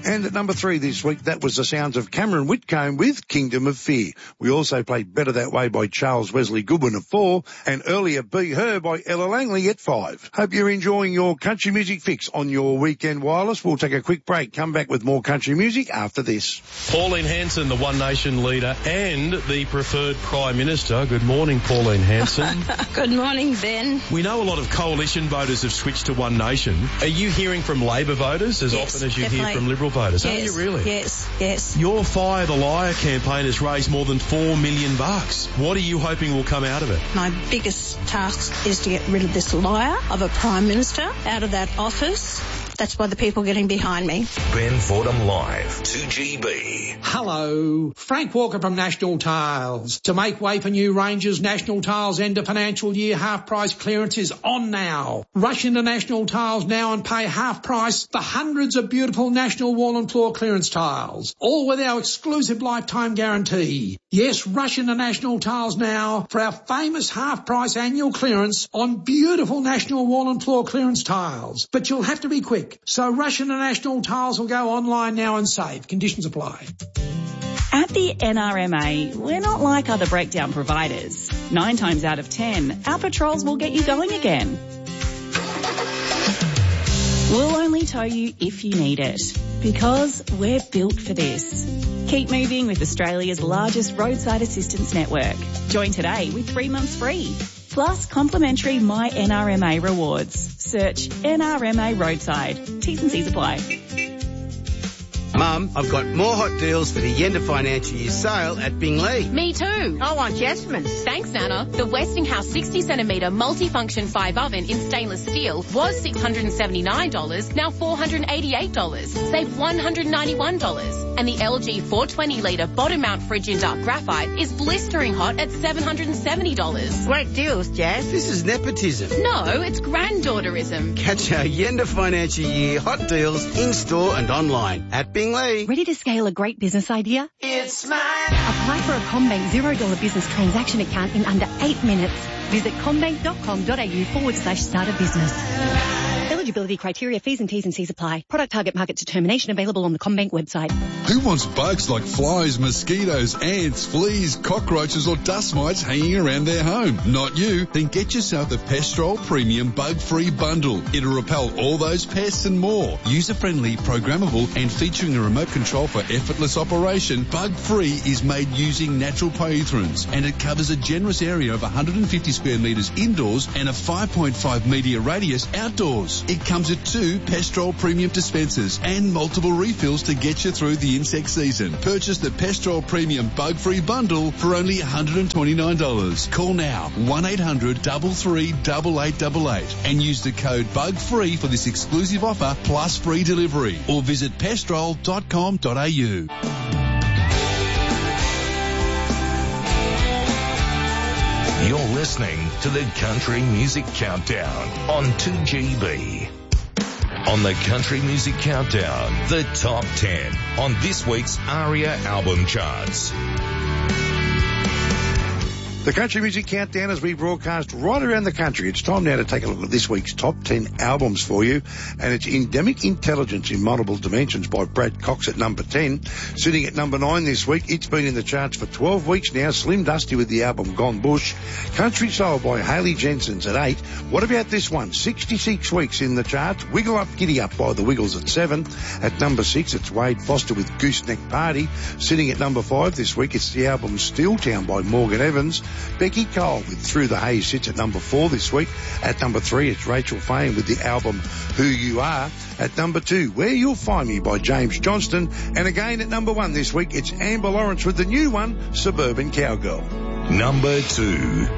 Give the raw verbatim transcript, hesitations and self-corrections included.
And at number three this week, that was the sounds of Cameron Whitcomb with Kingdom of Fear. We also played Better That Way by Charles Wesley Goodwin at four, and earlier Be Her by Ella Langley at five. Hope you're enjoying your country music fix on your weekend wireless. We'll take a quick break, come back with more country music after this. Pauline Hanson, the One Nation leader and the preferred Prime Minister. Good morning, Pauline Hanson. Good morning, Ben. We know a lot of coalition voters have switched to One Nation. Are you hearing from Labor voters as yes, often as you definitely. hear from Liberal voters? Yes, Are you really? Yes, yes. Your Fire the Liar campaign has raised more than four million bucks. What are you hoping will come out of it? My biggest task is to get rid of this liar of a Prime Minister out of that office. That's why the people are getting behind me. Ben Fordham Live, two G B. Hello, Frank Walker from National Tiles. To make way for new ranges, National Tiles end of financial year half price clearance is on now. Rush into National Tiles now and pay half price for hundreds of beautiful National Wall and Floor clearance tiles, all with our exclusive lifetime guarantee. Yes, rush into National Tiles now for our famous half price annual clearance on beautiful National Wall and Floor clearance tiles. But you'll have to be quick. So Rush into National Tiles will go online now and save. Conditions apply. At the N R M A, we're not like other breakdown providers. Nine times out of ten, our patrols will get you going again. We'll only tow you if you need it, because we're built for this. Keep moving with Australia's largest roadside assistance network. Join today with three months free. Plus complimentary My N R M A rewards. Search N R M A Roadside. T's and C's apply. Mum, I've got more hot deals for the end of financial year sale at Bingley. Me too. I want Jasmine's. Thanks, Nana. The Westinghouse sixty centimetre multifunction five oven in stainless steel was six hundred seventy-nine dollars, now four hundred eighty-eight dollars. Save one hundred ninety-one dollars. And the L G four hundred twenty litre bottom mount fridge in dark graphite is blistering hot at seven hundred seventy dollars. Great deals, Jazz. This is nepotism. No, it's granddaughterism. Catch our end of financial year hot deals in store and online at Bingley. Ready to scale a great business idea? It's mine. Apply for a CommBank zero dollar business transaction account in under eight minutes. Visit commbank.com.au forward slash start a business. Eligibility criteria, fees and T's and C's apply. Product target market determination available on the CommBank website. Who wants bugs like flies, mosquitoes, ants, fleas, cockroaches or dust mites hanging around their home? Not you. Then get yourself the Pestrol Premium Bug-Free Bundle. It'll repel all those pests and more. User-friendly, programmable and featuring a remote control for effortless operation, Bug-Free is made using natural pyrethrins and it covers a generous area of one hundred fifty square metres indoors and a five point five metre radius outdoors. It comes with two Pestrol Premium dispensers and multiple refills to get you through the insect season. Purchase the Pestrol Premium Bug-Free Bundle for only one hundred twenty-nine dollars. Call now, one eight hundred, three three eight eight eight eight and use the code BUGFREE for this exclusive offer plus free delivery or visit pestrol dot com dot a u. You're listening to the Country Music Countdown on two G B. On the Country Music Countdown, the top ten on this week's ARIA album charts. The Country Music Countdown as we broadcast right around the country. It's time now to take a look at this week's top ten albums for you. And it's Endemic Intelligence in Multiple Dimensions by Brad Cox at number ten. Sitting at number nine this week. It's been in the charts for twelve weeks now. Slim Dusty with the album Gone Bush. Country Soul by Haley Jensen's at eight. What about this one? sixty-six weeks in the charts. Wiggle Up, Giddy Up by the Wiggles at seven. At number six, it's Wade Foster with Gooseneck Party. Sitting at number five this week, it's the album Steeltown by Morgan Evans. Becky Cole with Through the Haze sits at number four this week. At number three, it's Rachel Fane with the album Who You Are. At number two, Where You'll Find Me by James Johnston. And again at number one this week, it's Amber Lawrence with the new one, Suburban Cowgirl. Number two.